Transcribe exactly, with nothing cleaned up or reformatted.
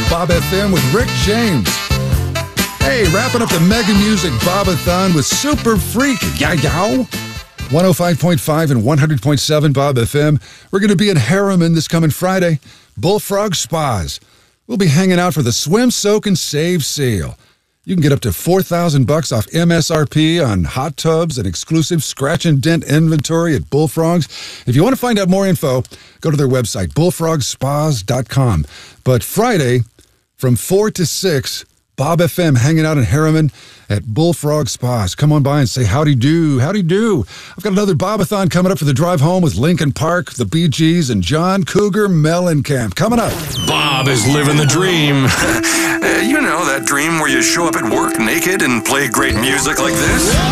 Bob F M with Rick James. Hey, wrapping up the Mega Music Bob-a-thon with Super Freak. Yeah, yow. one oh five point five and one hundred point seven Bob F M. We're going to be in Harriman this coming Friday. Bullfrog Spas. We'll be hanging out for the Swim, Soak, and Save sale. You can get up to four thousand bucks off M S R P on hot tubs and exclusive scratch and dent inventory at Bullfrogs. If you want to find out more info, go to their website, bullfrog spas dot com. But Friday, from four to six, Bob F M hanging out in Harriman at Bullfrog Spas. Come on by and say howdy do, howdy do. I've got another Bob-a-thon coming up for the drive home with Lincoln Park, the Bee Gees, and John Cougar Mellencamp. Coming up. Bob is living the dream. uh, you know, that dream where you show up at work naked and play great music like this.